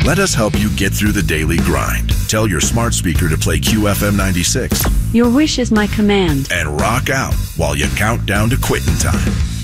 Let us help you get through the daily grind. Tell your smart speaker to play QFM 96. Your wish is my command. And rock out while you count down to quitting time.